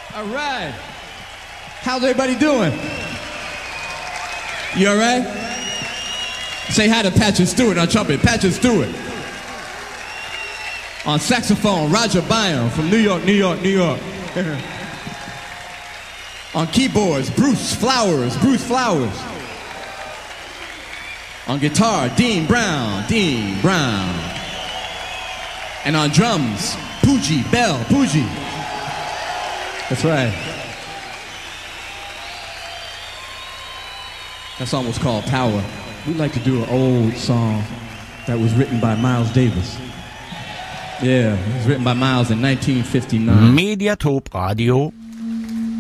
All right. How's everybody doing? You all right? Say hi to Patrick Stewart on trumpet. Patrick Stewart. On saxophone, Roger Byam from New York, New York, New York. On keyboards, Bruce Flowers. On guitar, Dean Brown. And on drums, Poogie Bell. That's right. That song was called Power. We'd like to do an old song that was written by Miles Davis. Yeah, it was written by Miles in 1959. Mediatop Radio